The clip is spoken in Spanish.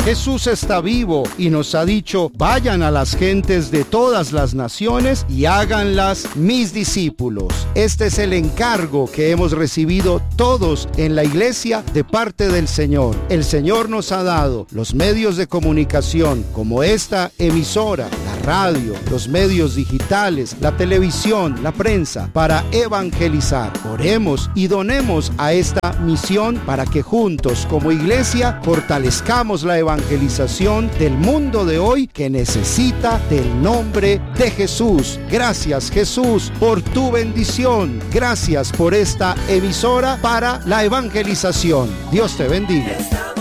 Jesús está vivo y nos ha dicho: vayan a las gentes de todas las naciones y háganlas mis discípulos. Este es el encargo que hemos recibido todos en la iglesia de parte del Señor. El Señor nos ha dado los medios de comunicación, como esta emisora, la radio, los medios digitales, la televisión, la prensa, para evangelizar. Oremos y donemos a esta misión para que juntos, como iglesia, fortalezcamos la evangelización del mundo de hoy, que necesita del nombre de Jesús. Gracias, Jesús, por tu bendición. Gracias por esta emisora para la evangelización. Dios te bendiga.